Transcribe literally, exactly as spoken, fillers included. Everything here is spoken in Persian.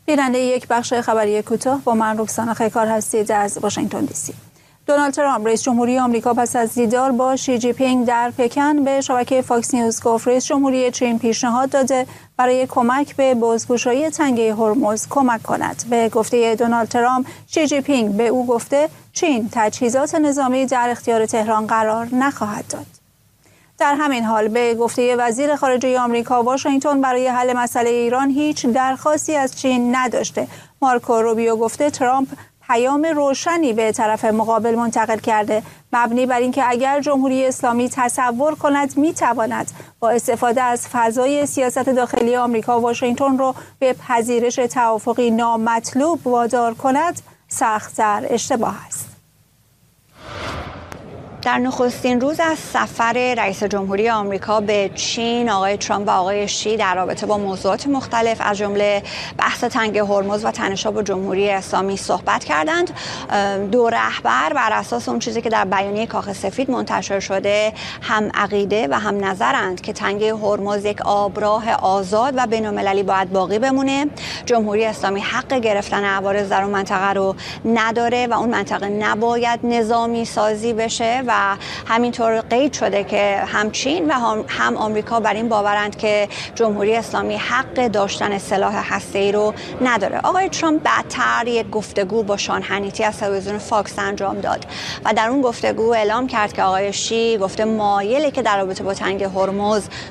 بیننده یک بخش خبری کوتاه با من رکسانا خیکار هستید از واشنگتن دی سی. دونالد ترامپ رئیس جمهوری آمریکا پس از دیدار با شی جی پینگ در پکن به شبکه فاکس نیوز گفت رئیس جمهوری چین پیشنهاد داده برای کمک به بازگشایی تنگه هرمز کمک کند. به گفته دونالد ترامپ، شی جی پینگ به او گفته چین تجهیزات نظامی در اختیار تهران قرار نخواهد داد. در همین حال به گفته وزیر خارجه آمریکا، واشنگتن برای حل مسئله ایران هیچ درخواستی از چین نداشته. مارکو روبیو گفته ترامپ پیام روشنی به طرف مقابل منتقل کرده، مبنی بر اینکه اگر جمهوری اسلامی تصور کند میتواند با استفاده از فضای سیاست داخلی آمریکا واشنگتن را به پذیرش توافقی نامطلوب وادار کند، سخت‌تر اشتباه است. در نخستین روز از سفر رئیس جمهوری آمریکا به چین، آقای ترامپ و آقای شی در رابطه با موضوعات مختلف از جمله بحث تنگ هرمز و تنش‌ها با جمهوری اسلامی صحبت کردند. دو رهبر بر اساس اون چیزی که در بیانیه کاخ سفید منتشر شده هم عقیده و هم نظرند که تنگ هرمز یک آبراه آزاد و بین‌المللی باید باقی بمونه. جمهوری اسلامی حق گرفتن عوارض در اون منطقه رو نداره و اون منطقه نباید نظامی سازی بشه و همینطور قید شده که هم چین و هم آمریکا بر این باورند که جمهوری اسلامی حق داشتن سلاح هسته‌ای رو نداره. آقای ترامپ بعدتر یک گفتگو با شان هنیتی از تلویزیون فاکس انجام داد و در اون گفتگو اعلام کرد که آقای شی گفته مایله که در رابطه با تنگ هرمز